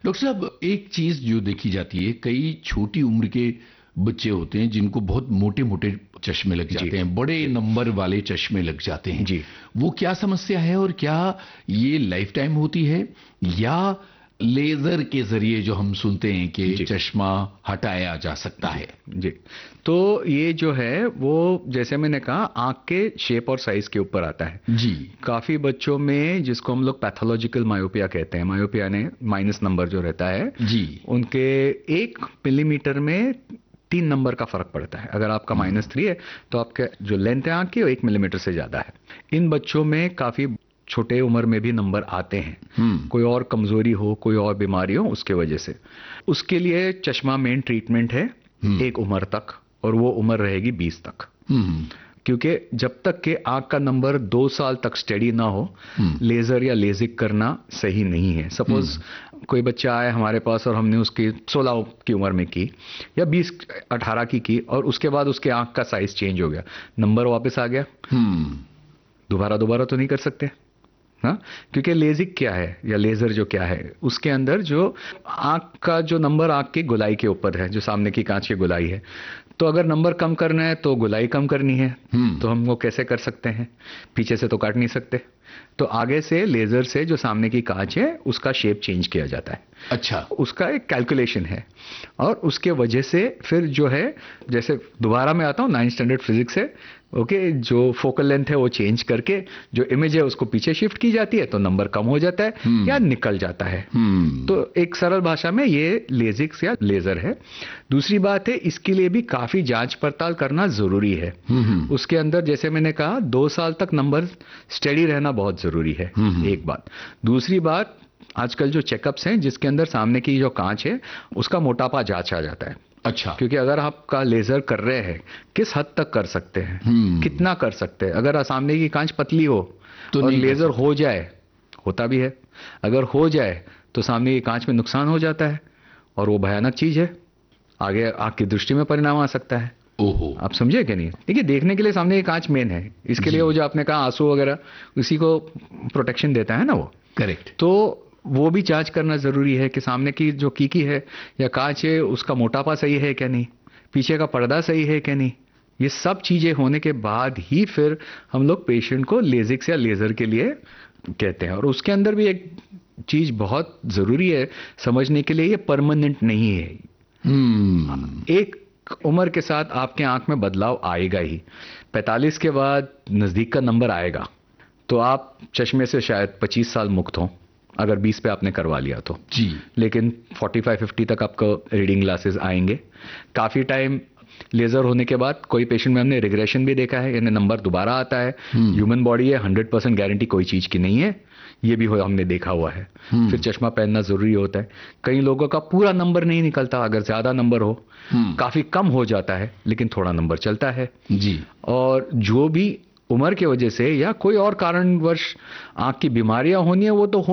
Doctor साहब, एक चीज जो देखी जाती है, कई छोटी उम्र के बच्चे होते हैं जिनको बहुत मोटे मोटे चश्मे लग जी जाते हैं, बड़े जी नंबर वाले चश्मे लग जाते हैं। जी। वो क्या समस्या है और क्या ये लाइफ टाइम होती है, या लेजर के जरिए जो हम सुनते हैं कि जी चश्मा हटाया जा सकता जी है? जी। तो ये जो है वो, जैसे मैंने कहा, आंख के शेप और साइज के ऊपर आता है। जी। काफी बच्चों में, जिसको हम लोग पैथोलॉजिकल मायोपिया कहते हैं, मायोपिया ने माइनस नंबर जो रहता है, जी। उनके 1 मिलीमीटर में 3 नंबर का फर्क पड़ता है। अगर आपका -3 है तो आपके जो लेंथ है आंख की वो 1 मिलीमीटर से ज्यादा है। इन बच्चों में काफी छोटे उम्र में भी नंबर आते हैं, कोई और कमजोरी हो, कोई और बीमारी हो, उसके वजह से। उसके लिए चश्मा मेन ट्रीटमेंट है एक उम्र तक, और वो उम्र रहेगी 20 तक। हम्म। क्योंकि जब तक के आंख का नंबर 2 साल तक स्टेडी ना हो, लेजर या लेजिक करना सही नहीं है। सपोज कोई बच्चा आए हमारे पास और हमने उसकी 16 की उम्र में की या 20-18 की, और उसके बाद उसके आंख का साइज चेंज हो गया, नंबर वापस आ गया, दोबारा दोबारा तो नहीं कर सकते। हाँ, क्योंकि लेजिक क्या है या लेजर जो क्या है, उसके अंदर जो आंख का जो नंबर आंख की गोलाई के ऊपर है, जो सामने की कांच की गोलाई है, तो अगर नंबर कम करना है तो गोलाई कम करनी है। तो हम वो कैसे कर सकते हैं? पीछे से तो काट नहीं सकते, तो आगे से लेजर से जो सामने की कांच है उसका शेप चेंज किया जाता है। अच्छा। उसका एक कैलकुलेशन है, और उसके वजह से फिर जो है, जैसे दोबारा मैं आता हूँ 9th स्टैंडर्ड फिजिक्स से, ओके, जो फोकल लेंथ है वो चेंज करके जो इमेज है उसको पीछे शिफ्ट की जाती है, तो नंबर कम हो जाता है या निकल जाता है। तो एक सरल भाषा में ये लेजिक्स या लेजर है। दूसरी बात है, इसके लिए भी काफी जांच पड़ताल करना जरूरी है। उसके अंदर, जैसे मैंने कहा, 2 साल तक नंबर स्टेडी रहना बहुत जरूरी है, एक बात। दूसरी बात, आजकल जो चेकअप्स हैं जिसके अंदर सामने की जो कांच है उसका मोटापा जांचा जाता है। अच्छा। क्योंकि अगर आपका लेजर कर रहे हैं, किस हद तक कर सकते हैं, कितना कर सकते हैं। अगर सामने की कांच पतली हो तो और नहीं कर लेजर सकते। हो जाए, होता भी है, अगर हो जाए तो सामने की कांच में नुकसान हो जाता है, और वो भयानक चीज है, आगे आंख की दृष्टि में परिणाम आ सकता है। ओहो। आप समझे कि नहीं? देखिए, देखने के लिए सामने की कांच मेन है, इसके लिए जी। वो जो आपने कहा आंसू वगैरह, उसी को प्रोटेक्शन देता है ना वो। करेक्ट। तो वो भी जांच करना जरूरी है कि सामने की जो कीकी है या कांच है उसका मोटापा सही है क्या नहीं, पीछे का पर्दा सही है क्या नहीं। ये सब चीजें होने के बाद ही फिर हम लोग पेशेंट को लेजिक्स या लेजर के लिए कहते हैं। और उसके अंदर भी एक चीज बहुत जरूरी है समझने के लिए, ये परमानेंट नहीं है। एक उम्र के साथ आपके आंख में बदलाव आएगा ही। 45 के बाद नजदीक का नंबर आएगा, तो आप चश्मे से शायद 25 साल मुक्त हों, अगर 20 पे आपने करवा लिया तो। जी। लेकिन 45-50 तक आपको रीडिंग ग्लासेस आएंगे। काफी टाइम लेजर होने के बाद कोई पेशेंट में हमने रिग्रेशन भी देखा है, यानी नंबर दोबारा आता है। ह्यूमन बॉडी है, 100% गारंटी कोई चीज की नहीं है, ये भी हमने देखा हुआ है। फिर चश्मा पहनना जरूरी होता है। कई लोगों का पूरा नंबर नहीं निकलता, अगर ज्यादा नंबर हो, काफी कम हो जाता है, लेकिन थोड़ा नंबर चलता है। जी। और जो भी उम्र की वजह से या कोई और कारणवश आंख की बीमारियां होनी है, वो तो